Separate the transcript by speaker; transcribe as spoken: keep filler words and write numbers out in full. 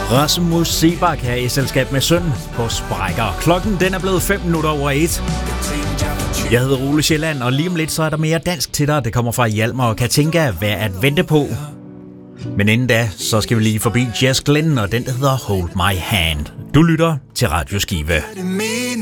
Speaker 1: Rasmus Seebach her i selskab med søn på Sprækker. Klokken den er blevet fem minutter over et. Jeg hedder Ole Sjælland, og lige om lidt så er der mere dansk til dig. Det kommer fra Hjalmar og Katinka. Hvad at vente på? Men inden da, så skal vi lige forbi Jess Glynn og den, der hedder Hold My Hand. Du lytter til Radio Skive.